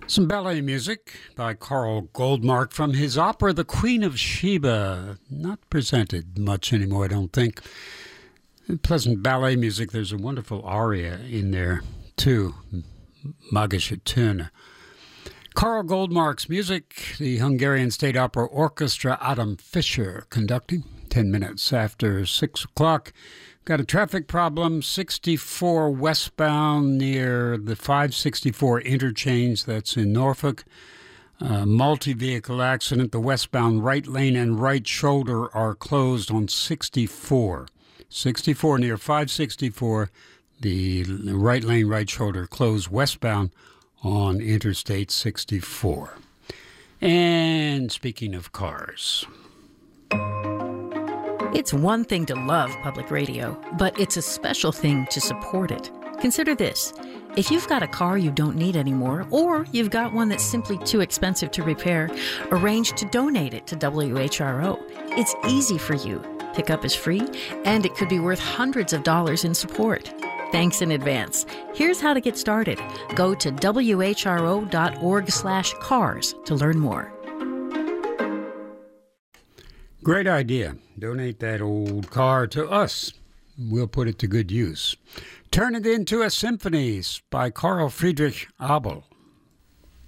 Some ballet music by Carl Goldmark from his opera The Queen of Sheba. Not presented much anymore, I don't think. Pleasant ballet music. There's a wonderful aria in there, too. Magische Töne. Carl Goldmark's music, the Hungarian State Opera Orchestra, Adam Fischer conducting. 10 minutes after 6 o'clock. Got a traffic problem, 64 westbound near the 564 interchange that's in Norfolk. Multi-vehicle accident. The westbound right lane and right shoulder are closed on 64. 64 near 564. The right lane, right shoulder closed westbound on Interstate 64. And speaking of cars... It's one thing to love public radio, but it's a special thing to support it. Consider this. If you've got a car you don't need anymore, or you've got one that's simply too expensive to repair, arrange to donate it to WHRO. It's easy for you. Pickup is free, and it could be worth hundreds of dollars in support. Thanks in advance. Here's how to get started. Go to whro.org/cars to learn more. Great idea. Donate that old car to us. We'll put it to good use. Turn it into a symphony by Carl Friedrich Abel.